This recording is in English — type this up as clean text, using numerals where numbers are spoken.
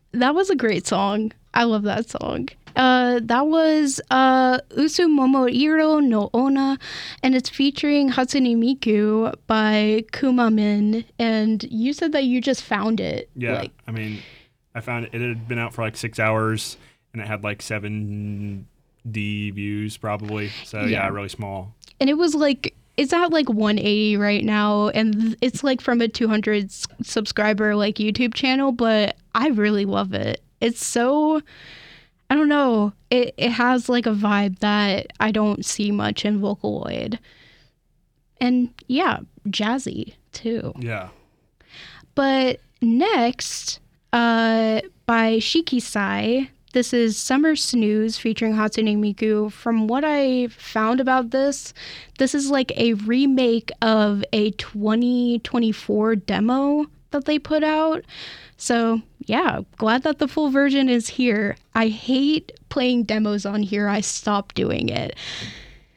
That was a great song. I love that song. That was Usu Momoiro no Ona, and it's featuring Hatsune Miku by Kumamin. And you said that you just found it. Yeah, I mean, I found it had been out for like 6 hours, and it had like 7D views probably. So yeah, really small. And it was like, it's at like 180 right now, and it's like from a 200 subscriber like YouTube channel, but I really love it. It's so, I don't know, it has like a vibe that I don't see much in Vocaloid. And yeah, jazzy too. Yeah. But next, by Shikisai, this is Summer Snooze featuring Hatsune Miku. From what I found about this is like a remake of a 2024 demo that they put out. So yeah, glad that the full version is here. I hate playing demos on here. I stopped doing it.